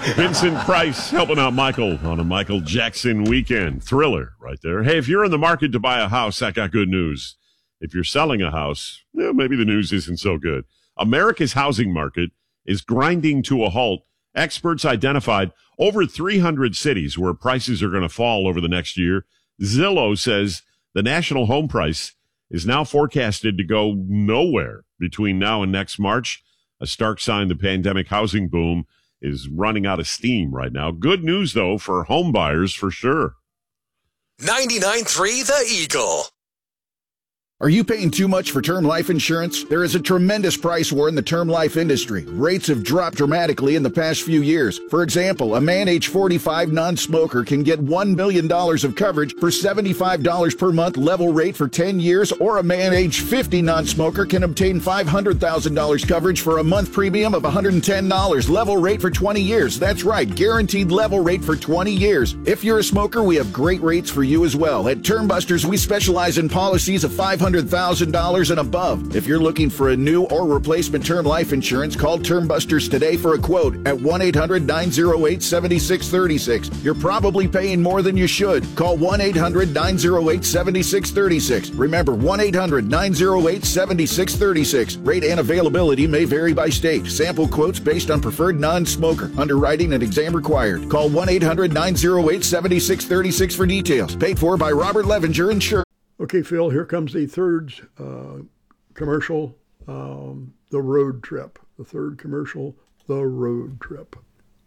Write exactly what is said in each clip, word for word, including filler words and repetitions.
Vincent Price helping out Michael on a Michael Jackson weekend. Thriller right there. Hey, if you're in the market to buy a house, I got good news. If you're selling a house, eh, maybe the news isn't so good. America's housing market is grinding to a halt. Experts identified over three hundred cities where prices are going to fall over the next year. Zillow says the national home price is now forecasted to go nowhere between now and next March. A stark sign the pandemic housing boom is running out of steam right now. Good news, though, for home buyers for sure. ninety-nine point three The Eagle. Are you paying too much for term life insurance? There is a tremendous price war in the term life industry. Rates have dropped dramatically in the past few years. For example, a man age forty-five non-smoker can get one million dollars of coverage for seventy-five dollars per month level rate for ten years, or a man age fifty non-smoker can obtain five hundred thousand dollars coverage for a month premium of one hundred ten dollars level rate for twenty years. That's right, guaranteed level rate for twenty years. If you're a smoker, we have great rates for you as well. At Term Busters, we specialize in policies of five hundred thousand dollars and above. If you're looking for a new or replacement term life insurance, call Term Busters today for a quote at one eight hundred nine oh eight seven six three six. You're probably paying more than you should. Call one eight hundred nine oh eight seven six three six. Remember, one eight hundred nine oh eight seven six three six. Rate and availability may vary by state. Sample quotes based on preferred non-smoker. Underwriting and exam required. Call one eight hundred nine oh eight seven six three six for details. Paid for by Robert Levenger Insurance. Okay, Phil, here comes the third uh, commercial, um, The Road Trip. The third commercial, The Road Trip.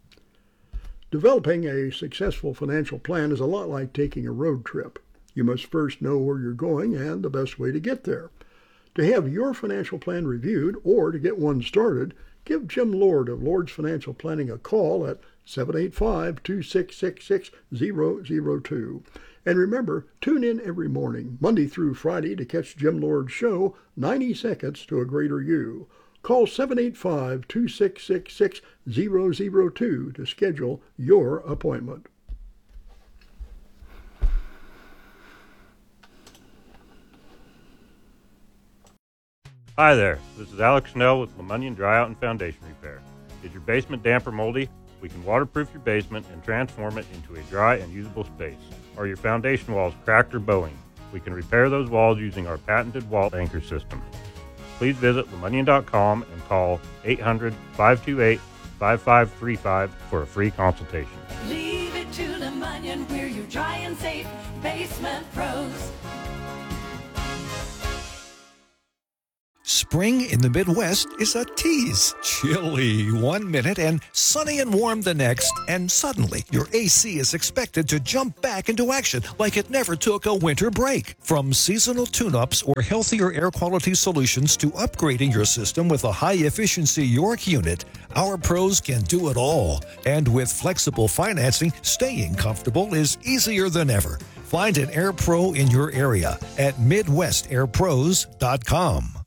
Developing a successful financial plan is a lot like taking a road trip. You must first know where you're going and the best way to get there. To have your financial plan reviewed or to get one started, give Jim Lord of Lord's Financial Planning a call at seven eight five, two six six, six zero zero two. And remember, tune in every morning, Monday through Friday, to catch Jim Lord's show, ninety seconds to a Greater You. Call seven eight five, two six six, six zero zero two to schedule your appointment. Hi there, this is Alex Snell with LeMonion Dryout and Foundation Repair. Is your basement damp or moldy? We can waterproof your basement and transform it into a dry and usable space. Are your foundation walls cracked or bowing? We can repair those walls using our patented wall anchor system. Please visit LeMonion dot com and call eight hundred, five two eight, five five three five for a free consultation. Leave it to LeMonion, we're your dry and safe basement pros. Spring in the Midwest is a tease. Chilly one minute and sunny and warm the next, and suddenly your A C is expected to jump back into action like it never took a winter break. From seasonal tune-ups or healthier air quality solutions to upgrading your system with a high-efficiency York unit, our pros can do it all. And with flexible financing, staying comfortable is easier than ever. Find an Air Pro in your area at Midwest Air Pros dot com.